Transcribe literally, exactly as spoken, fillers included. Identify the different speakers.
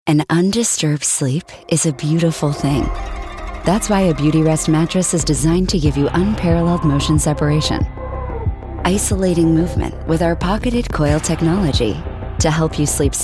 Speaker 1: And undisturbed sleep is a beautiful thing. That's why a Beautyrest mattress is designed to give you unparalleled motion separation, isolating movement with our pocketed coil technology to help you sleep